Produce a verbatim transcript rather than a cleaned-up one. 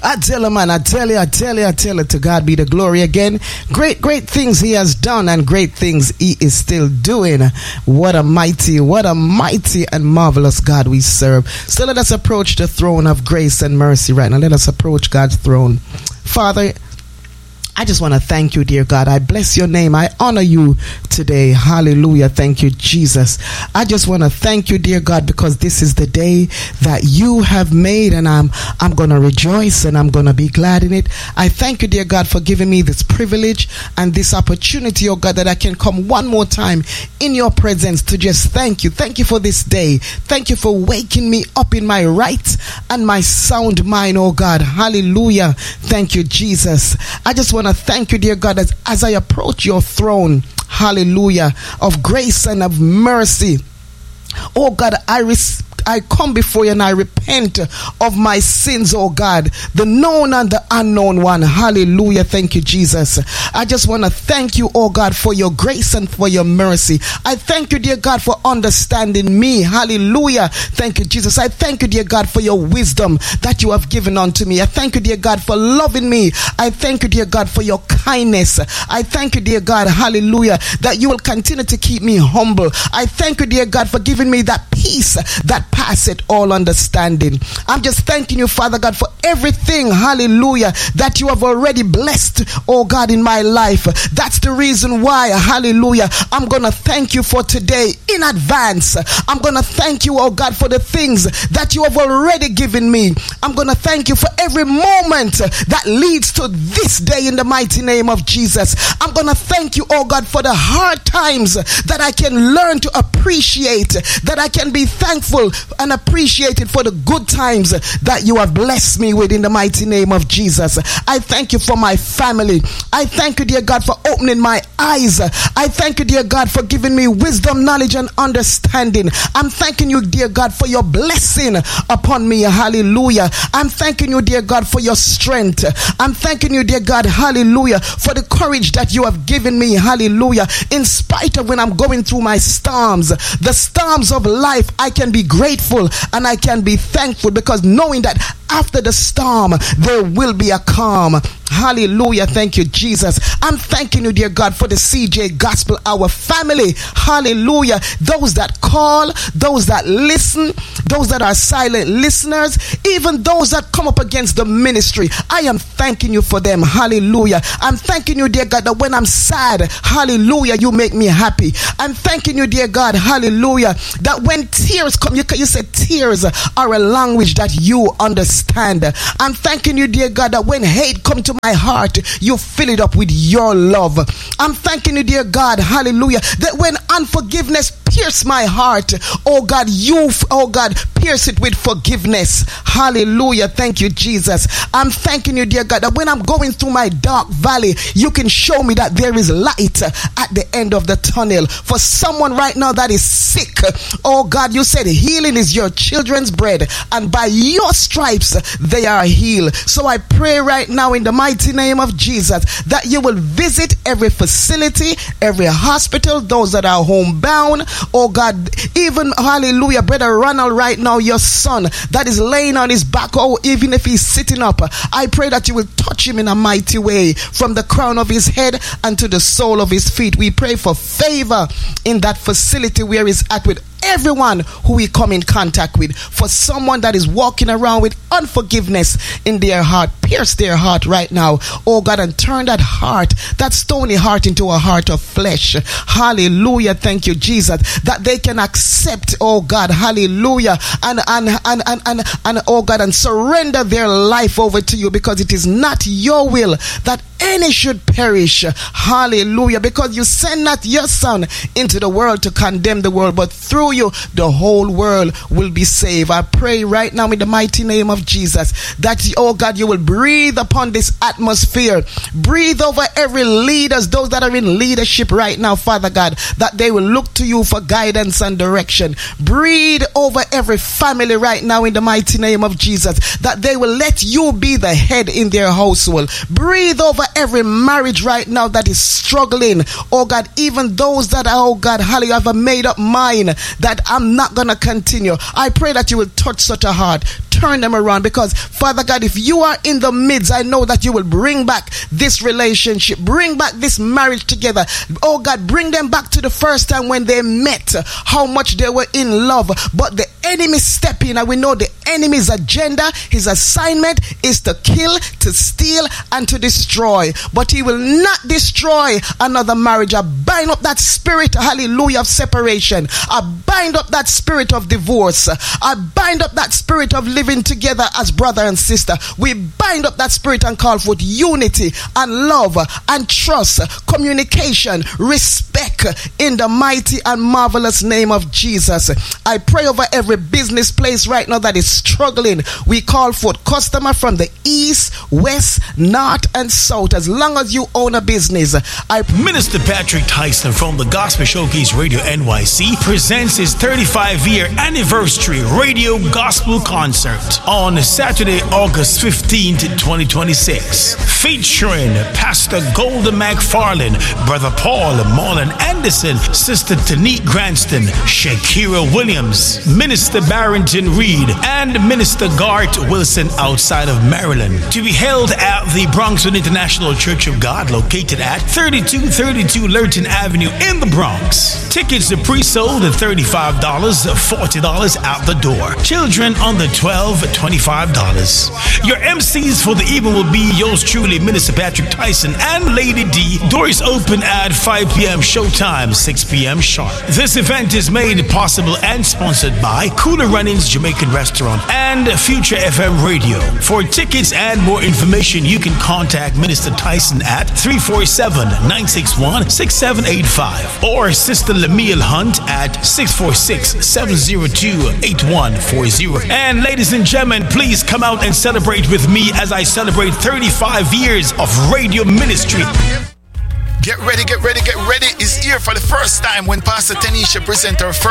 I tell him, man, I tell you, I tell you, I tell you, to God be the glory again. Great, great things he has done and great things he is still doing. What a mighty, what a mighty and marvelous God we serve. So let us approach the throne of grace and mercy right now. Let us approach God's throne. Father, I just want to thank you, dear God. I bless your name. I honor you today. Hallelujah. Thank you, Jesus. I just want to thank you, dear God, because this is the day that you have made, and I'm I'm going to rejoice and I'm going to be glad in it. I thank you, dear God, for giving me this privilege and this opportunity, oh God, that I can come one more time in your presence to just thank you. Thank you for this day. Thank you for waking me up in my right and my sound mind, oh God. Hallelujah. Thank you, Jesus. I just want to thank you, dear God, as, as I approach your throne, hallelujah, of grace and of mercy. Oh God, I res- I come before you and I repent of my sins, oh God, the known and the unknown one. Hallelujah. Thank you, Jesus. I just want to thank you, oh God, for your grace and for your mercy. I thank you, dear God, for understanding me. Hallelujah. Thank you, Jesus. I thank you, dear God, for your wisdom that you have given unto me. I thank you, dear God, for loving me. I thank you, dear God, for your kindness. I thank you, dear God, hallelujah, that you will continue to keep me humble. I thank you, dear God, for giving me that peace that passeth all understanding. I'm just thanking you, Father God, for everything, hallelujah, that you have already blessed, oh God, in my life. That's the reason why, hallelujah, I'm going to thank you for today in advance. I'm going to thank you, oh God, for the things that you have already given me. I'm going to thank you for every moment that leads to this day in the mighty name of Jesus. I'm going to thank you, oh God, for the hard times that I can learn to appreciate, that I can be thankful and appreciate it for the good times that you have blessed me with in the mighty name of Jesus. I thank you for my family. I thank you, dear God, for opening my eyes. I thank you, dear God, for giving me wisdom, knowledge, and understanding. I'm thanking you, dear God, for your blessing upon me. Hallelujah. I'm thanking you, dear God, for your strength. I'm thanking you, dear God, hallelujah, for the courage that you have given me. Hallelujah. In spite of when I'm going through my storms, the storms of life, I can be grateful and I can be thankful, because knowing that after the storm there will be a calm. Hallelujah. Thank you, Jesus. I'm thanking you, dear God, for the C J Gospel, our family. Hallelujah. Those that call, those that listen, those that are silent listeners, even those that come up against the ministry. I am thanking you for them. Hallelujah. I'm thanking you, dear God, that when I'm sad, hallelujah, you make me happy. I'm thanking you, dear God, hallelujah, that when tears come, you, you said tears are a language that you understand. I'm thanking you, dear God, that when hate comes to my heart, you fill it up with your love. I'm thanking you, dear God, hallelujah, that when unforgiveness pierce my heart, oh God, you, oh God, pierce it with forgiveness. Hallelujah. Thank you, Jesus. I'm thanking you, dear God, that when I'm going through my dark valley, you can show me that there is light at the end of the tunnel. For someone right now that is sick, oh God, you said healing is your children's bread, and by your stripes they are healed. So I pray right now in the mighty name of Jesus that you will visit every facility, every hospital, those that are homebound, oh God, even, hallelujah, Brother Ronald right now, your son that is laying on his back, oh, even if he's sitting up, I pray that you will touch him in a mighty way from the crown of his head and to the sole of his feet. We pray for favor in that facility where he's at with everyone who we come in contact with. For someone that is walking around with unforgiveness in their heart, pierce their heart right now, oh God, and turn that heart, that stony heart, into a heart of flesh. Hallelujah. Thank you, Jesus, that they can accept, oh God, hallelujah, and and and and and, and oh God, and surrender their life over to you, because it is not your will that any should perish. Hallelujah. Because you send not your son into the world to condemn the world, but through you the whole world will be saved. I pray right now in the mighty name of Jesus that, oh God, you will breathe upon this atmosphere. Breathe over every leaders, those that are in leadership right now, Father God, that they will look to you for guidance and direction. Breathe over every family right now in the mighty name of Jesus, that they will let you be the head in their household. Breathe over every marriage right now that is struggling, oh God, even those that are, oh God, hallelujah, have a made up mind that I'm not gonna continue. I pray that you will touch such a heart, turn them around, because Father God, if you are in the midst, I know that you will bring back this relationship, bring back this marriage together. Oh God, bring them back to the first time when they met, how much they were in love, but the enemy step in, and we know the enemy's agenda, his assignment is to kill, to steal, and to destroy. But he will not destroy another marriage. I bind up that spirit, hallelujah, of separation. I bind up that spirit of divorce. I bind up that spirit of living together as brother and sister. We bind up that spirit and call forth unity and love and trust, communication, respect in the mighty and marvelous name of Jesus. I pray over every business place right now that is struggling. We call forth customer from the east, west, north, and south. As long as you own a business, I Minister Patrick Tyson from the Gospel Showcase Radio N Y C presents his thirty-five year anniversary radio gospel concert on Saturday, August fifteenth, twenty twenty-six, featuring Pastor Golden McFarland, Brother Paul Marlon Anderson, Sister Tanique Granston, Shakira Williams, Minister Barrington Reed, and Minister Gart Wilson outside of Maryland, to be held at the Bronxwood International Church of God, located at thirty-two thirty-two Lurton Avenue in the Bronx. Tickets are pre-sold at thirty-five dollars, forty dollars out the door. Children under twelve, twenty-five dollars. Your M Cs for the evening will be yours truly, Minister Patrick Tyson and Lady D. Doors open at five p.m. showtime, six p.m. sharp. This event is made possible and sponsored by Cooler Runnings Jamaican Restaurant and Future F M Radio. For tickets and more information, you can contact Minister Tyson at three four seven, nine six one, six seven eight five or Sister Lemuel Hunt at six four six, seven zero two, eight one four zero. And ladies and gentlemen, please come out and celebrate with me as I celebrate thirty-five years of radio ministry. Get ready, get ready, get ready is here for the first time when Pastor Tanisha presents her first